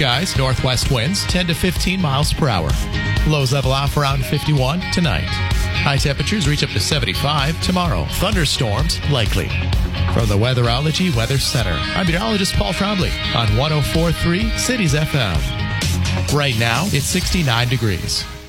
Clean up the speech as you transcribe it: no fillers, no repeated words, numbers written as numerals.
skies, northwest winds 10 to 15 miles per hour. Lows level off around 51 tonight. High temperatures reach up to 75 tomorrow. Thunderstorms likely. From the Weatherology Weather Center, I'm meteorologist Paul Trombley on 104.3 Cities FM. Right now, it's 69 degrees.